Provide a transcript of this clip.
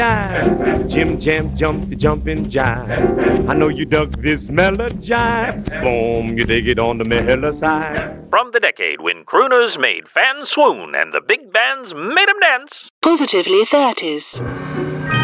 Jim Jam jumped the jumping jive. I know you dug this melody jive. Boom, you dig it on the mellow side. From the decade when crooners made fans swoon and the big bands made 'em dance. Positively 30s.